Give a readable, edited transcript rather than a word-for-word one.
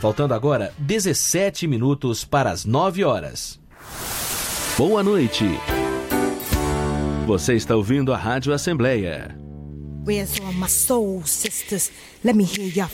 Faltando agora 17 minutos para as 9 horas. Boa noite. Você está ouvindo a Rádio Assembleia. Where's all my soul sisters? Let me hear your